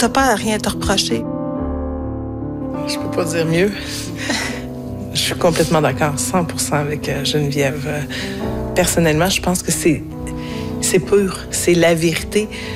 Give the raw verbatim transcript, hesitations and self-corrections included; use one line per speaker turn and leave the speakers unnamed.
t'as pas à rien te reprocher.
Je peux pas dire mieux. Je suis complètement d'accord, cent pour cent avec euh, Geneviève. Euh, personnellement, je pense que c'est, c'est pur, c'est la vérité.